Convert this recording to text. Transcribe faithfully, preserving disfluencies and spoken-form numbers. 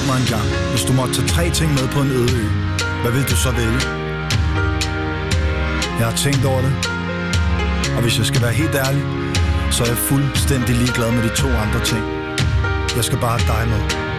mig engang, hvis du måtte tage tre ting med på en øde ø, hvad vil du så vælge? Jeg har tænkt over det, og hvis jeg skal være helt ærlig, så er jeg fuldstændig ligeglad med de to andre ting. Jeg skal bare have dig med.